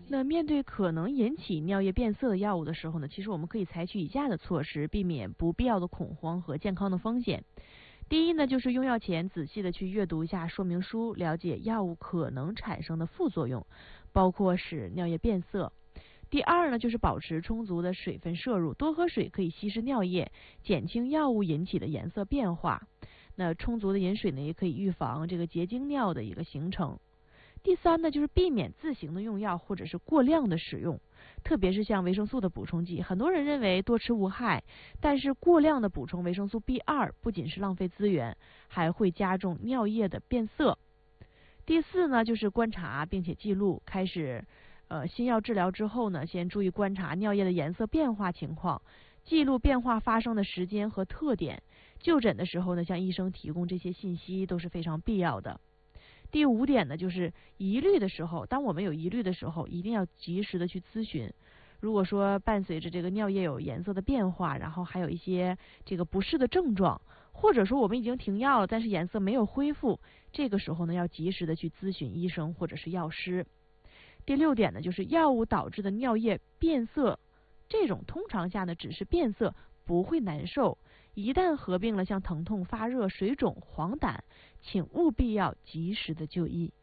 那面对可能引起尿液变色的药物的时候呢，其实我们可以采取以下的措施，避免不必要的恐慌和健康的风险。第一呢，就是用药前仔细的去阅读一下说明书，了解药物可能产生的副作用，包括使尿液变色。第二呢，就是保持充足的水分摄入，多喝水可以稀释尿液，减轻药物引起的颜色变化。那充足的饮水呢，也可以预防这个结晶尿的一个形成。第三呢，就是避免自行的用药或者是过量的使用，特别是像维生素的补充剂，很多人认为多吃无害，但是过量的补充维生素 B2 不仅是浪费资源，还会加重尿液的变色。第四呢，就是观察并且记录，开始新药治疗之后呢，先注意观察尿液的颜色变化情况，记录变化发生的时间和特点。就诊的时候呢，向医生提供这些信息都是非常必要的。第五点呢，就是疑虑的时候，当我们有疑虑的时候，一定要及时的去咨询。如果说伴随着这个尿液有颜色的变化，然后还有一些这个不适的症状，或者说我们已经停药了，但是颜色没有恢复，这个时候呢，要及时的去咨询医生或者是药师。第六点呢，就是药物导致的尿液变色，这种通常下呢只是变色，不会难受。一旦合并了像疼痛、发热、水肿、黄疸，请务必要及时的就医。